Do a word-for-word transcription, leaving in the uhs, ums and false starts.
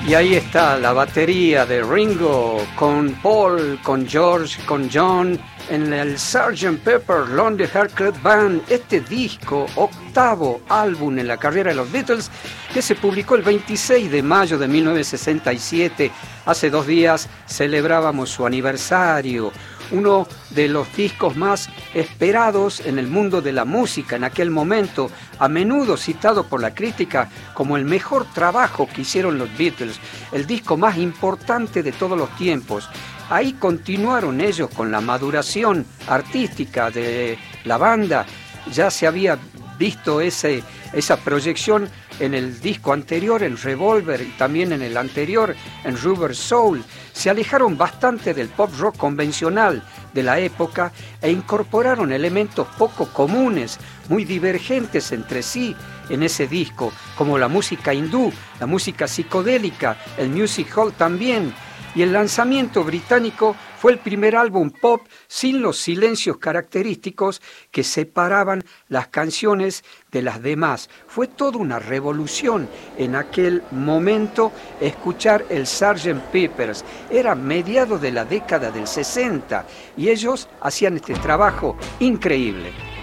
Y ahí está la batería de Ringo con Paul, con George, con John en el sergeant Pepper Lonely Hearts Club Band, este disco, octavo álbum en la carrera de los Beatles, que se publicó el veintiséis de mayo de mil novecientos sesenta y siete. Hace dos días celebrábamos su aniversario, uno de los discos más esperados en el mundo de la música en aquel momento, a menudo citado por la crítica como el mejor trabajo que hicieron los Beatles, el disco más importante de todos los tiempos. Ahí continuaron ellos con la maduración artística de la banda. Ya se había visto ese, esa proyección en el disco anterior, en Revolver, y también en el anterior, en Rubber Soul. Se alejaron bastante del pop rock convencional de la época e incorporaron elementos poco comunes, muy divergentes entre sí en ese disco, como la música hindú, la música psicodélica, el music hall también. Y el lanzamiento británico fue el primer álbum pop sin los silencios característicos que separaban las canciones de las demás. Fue toda una revolución en aquel momento escuchar el sergeant Pepper's. Era mediados de la década del sesenta y ellos hacían este trabajo increíble.